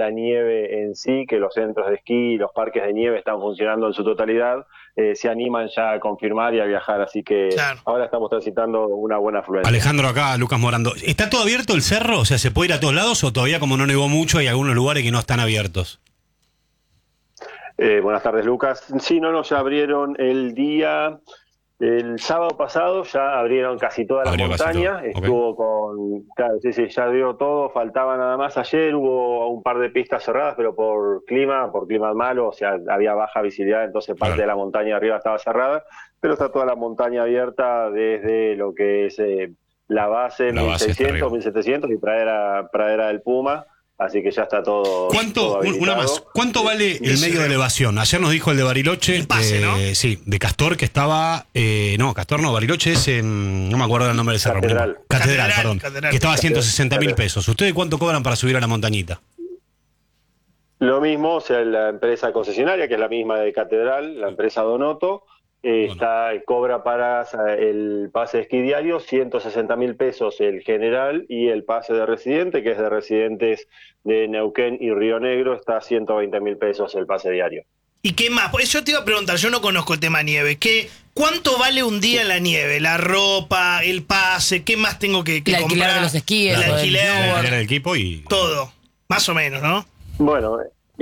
la nieve en sí, que los centros de esquí y los parques de nieve están funcionando en su totalidad, se animan ya a confirmar y a viajar, así que Claro. ahora estamos transitando una buena afluencia. Alejandro, acá Lucas Morando. ¿Está todo abierto el cerro? O sea, ¿se puede ir a todos lados o todavía como no nevó mucho hay algunos lugares que no están abiertos? Buenas tardes, Lucas. Sí, no, ya abrieron el sábado pasado, ya abrieron casi toda la Abrió casi montaña, todo, ok. estuvo claro, sí, ya abrió todo, faltaba nada más. Ayer hubo un par de pistas cerradas, pero por clima malo, o sea, había baja visibilidad, entonces parte Claro. de la montaña de arriba estaba cerrada, pero está toda la montaña abierta desde lo que es la base La base está 1600, arriba. 1700 y Pradera del Puma. Así que ya está todo. ¿Cuánto, una más, ¿cuánto vale el medio de elevación? Ayer nos dijo el de Bariloche. El pase, ¿no? Sí, de Castor, que estaba. Castor no, Bariloche es en. No me acuerdo el nombre del cerro. Catedral. Catedral, perdón. Catedral. Que estaba a 160.000 Catedral. pesos. ¿Ustedes cuánto cobran para subir a la montañita? Lo mismo, o sea, la empresa concesionaria, que es la misma de Catedral, la empresa Donoto, cobra para el pase de esquí diario 160.000 pesos el general, y el pase de residente, que es de residentes de Neuquén y Río Negro, está a 120.000 pesos el pase diario. ¿Y qué más? Pues yo te iba a preguntar, yo no conozco el tema nieve. ¿Cuánto vale un día en la nieve? La ropa, el pase, ¿qué más tengo que El alquiler comprar? de los esquíes, El o del alquiler, snowboard. El equipo y. todo. Más o menos, ¿no? Bueno,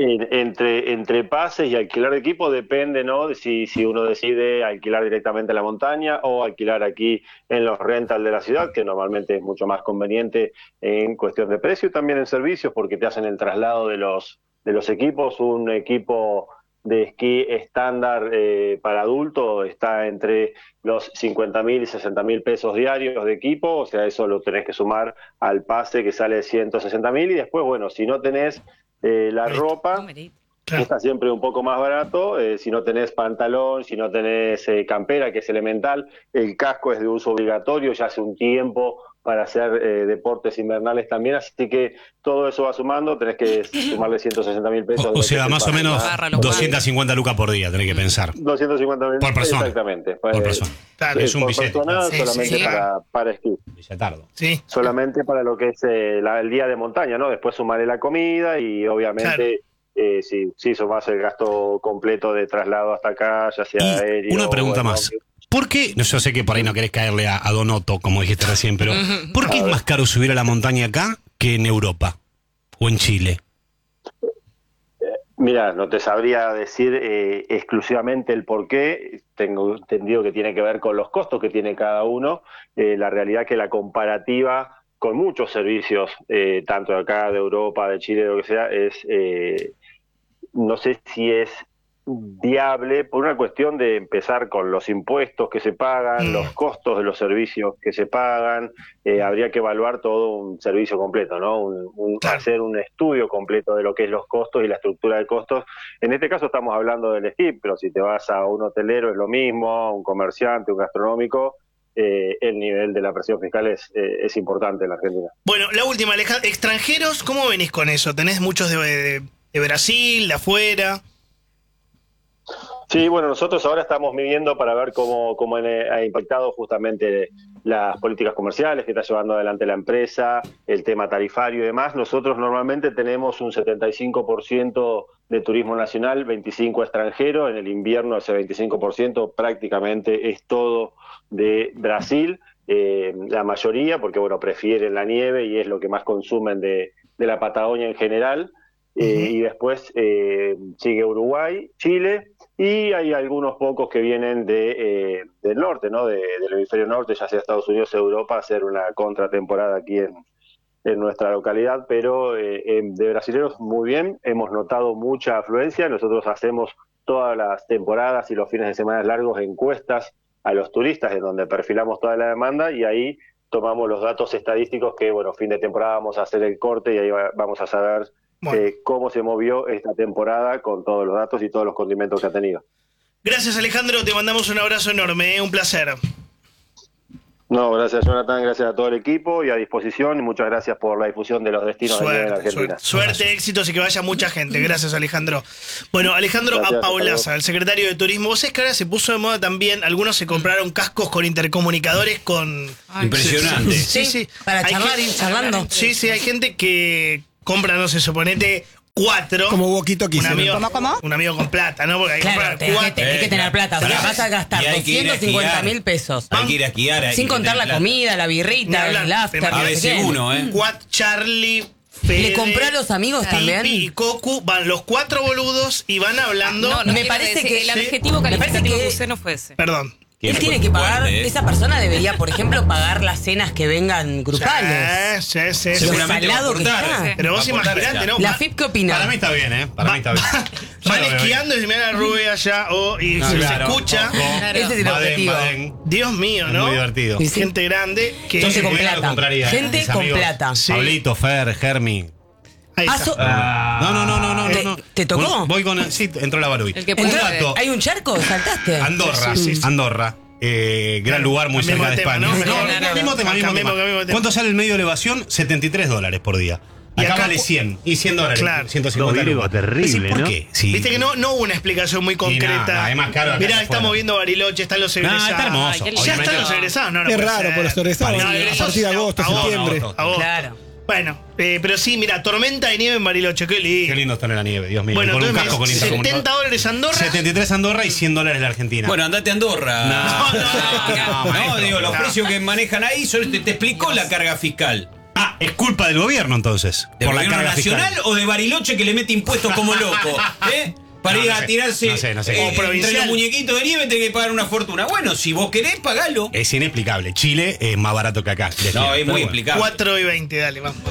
entre pases y alquilar de equipo depende, ¿no? De si uno decide alquilar directamente en la montaña o alquilar aquí en los rental de la ciudad, que normalmente es mucho más conveniente en cuestión de precio y también en servicios, porque te hacen el traslado de los equipos. Un equipo de esquí estándar para adulto está entre los 50.000 y 60.000 pesos diarios de equipo, o sea, eso lo tenés que sumar al pase, que sale 160.000, y después, bueno, si no tenés la ropa, Claro. está siempre un poco más barato. Si no tenés pantalón, si no tenés campera, que es elemental, el casco es de uso obligatorio ya hace un tiempo para hacer deportes invernales también, así que todo eso va sumando, tenés que sumarle 160.000 pesos. O sea, más o menos Agárralo, 250 lucas por día, tenés que pensar. 250.000 Por persona. Exactamente. Por persona. Claro, es un por billete. persona, Sí, solamente sí. para esquí. Billetardo. Sí. Solamente para lo que es el día de montaña, ¿no? Después sumaré la comida y obviamente si sumás el gasto completo de traslado hasta acá, ya sea Y aéreo. una pregunta o más. ¿Por qué? No, yo sé que por ahí no querés caerle a Donoto, como dijiste recién, pero ¿por qué es más caro subir a la montaña acá que en Europa o en Chile? Mira, no te sabría decir exclusivamente el por qué. Tengo entendido que tiene que ver con los costos que tiene cada uno. La realidad que la comparativa con muchos servicios, tanto de acá, de Europa, de Chile, lo que sea, no sé si es viable por una cuestión de empezar con los impuestos que se pagan, los costos de los servicios que se pagan. Habría que evaluar todo un servicio completo, ¿no? Claro. Hacer un estudio completo de lo que es los costos y la estructura de costos. En este caso estamos hablando del esquí, pero si te vas a un hotelero es lo mismo, a un comerciante, un gastronómico. El nivel de la presión fiscal es importante en la Argentina. Bueno, la última, Alejandro. ¿Extranjeros? ¿Cómo venís con eso? ¿Tenés muchos de Brasil, de afuera? Sí, bueno, nosotros ahora estamos midiendo para ver cómo ha impactado justamente las políticas comerciales que está llevando adelante la empresa, el tema tarifario y demás. Nosotros normalmente tenemos un 75% de turismo nacional, 25% extranjero. En el invierno ese 25% prácticamente es todo de Brasil, la mayoría, porque bueno, prefieren la nieve y es lo que más consumen de la Patagonia en general. Y después sigue Uruguay, Chile, y hay algunos pocos que vienen del norte, ¿no? Del hemisferio norte, ya sea Estados Unidos o Europa, a hacer una contratemporada aquí en nuestra localidad, pero de brasileños muy bien, hemos notado mucha afluencia. Nosotros hacemos todas las temporadas y los fines de semana largos encuestas a los turistas, en donde perfilamos toda la demanda, y ahí tomamos los datos estadísticos que, bueno, fin de temporada vamos a hacer el corte y ahí vamos a saber cómo se movió esta temporada con todos los datos y todos los condimentos que ha tenido. Gracias, Alejandro. Te mandamos un abrazo enorme. Un placer. No, gracias, Jonathan. Gracias a todo el equipo y a disposición. Y muchas gracias por la difusión de los destinos de nieve en Argentina. Suerte, éxitos y que vaya mucha gente. Gracias, Alejandro. Bueno, Alejandro Gracias, Apaulaza, el secretario de Turismo. Vos sabés que ahora se puso de moda también. Algunos se compraron cascos con intercomunicadores con... Impresionante. Sí, sí. Para Hay charlar, gente- ir charlando. Sí, sí, hay gente que compra, no sé, suponete 4. Como walkie-talkie. Un amigo, ¿Cómo? un amigo con plata, ¿no? Porque hay que Claro, comprar tenés 4. que tener plata. O sea, Pará. vas a gastar Y hay que ir a 250.000 esquiar. pesos. Hay que ir a esquiar. hay Sin que contar tener la plata. comida, la Ni birrita, hablar, el after. te A no sé veces qué. uno, ¿eh? Charlie, Fede, ¿Le compró a los amigos Tipi también? y Cocu, van los 4 boludos y van hablando. No, Me quiero parece decir, que- el sí. adjetivo Me parece calificativo que- que usé no fue ese. Perdón. Él tiene que pagar, Fuerte, ¿eh? esa persona debería, por ejemplo, pagar las cenas que vengan grupales. Sí. Lo Seguramente va a salado que aportar. está. Pero vos Va a aportar imaginate, ella. ¿no? La FIP, ¿qué opina? Para mí está bien, ¿eh? Para mí está bien. Yo Van lo veo esquiando y se mira la rubia allá y bien. se Claro, escucha. ojo. Claro. Ese es el Baden, objetivo. Baden. Dios mío, Es ¿no? muy divertido. Sí, sí. Gente grande que. Yo Gente si con pudiera, plata. lo compraría. Gente Mis con amigos, plata. Sí. Pablito, Fer, Germi. Ahí Ah, está. so- No. ¿Te tocó? Voy con... Sí, entró la Baruy. El que Un puede. dato. ¿Hay un charco? ¿Saltaste? Andorra. Sí. Andorra. Gran lugar muy Cambiemos cerca de de tema, España. ¿no? Claro. Mismo tema. Cambiemos de tema. ¿Cuánto sale el medio de elevación? $73 por día. Y Acá acá vale 100. Y $100. Claro. 150 lucas. terrible, ¿Por ¿no? qué? Sí. Viste que no hubo una explicación muy concreta. nada, es más caro acá Mirá, que estamos afuera. viendo Bariloche, están los egresados. está hermoso. Ay, qué lindo. Ya Obviamente están los no. egresados, no Es puede raro ser. por los egresados. No, A egresados partir de agosto, septiembre. agosto. Claro. Bueno, pero sí, mira, tormenta de nieve en Bariloche, qué lindo. Qué lindo estar en la nieve, Dios mío. Bueno, con un entonces casco con $70 Andorra. 73 Andorra y $100 la Argentina. Bueno, andate a Andorra. No, No, digo, los no. precios que manejan ahí, te explicó la carga fiscal. Ah, es culpa del gobierno entonces. ¿Del por la gobierno carga nacional fiscal. o de Bariloche que le mete impuestos como loco? ¿Eh? Para No, ir no a sé. tirarse No sé. O entre provincial. los muñequitos de nieve, tenés que pagar una fortuna. Bueno, si vos querés, pagalo. Es inexplicable. Chile es más barato que acá. No, es muy Pero bueno. explicable. 4 y 20, dale, vamos.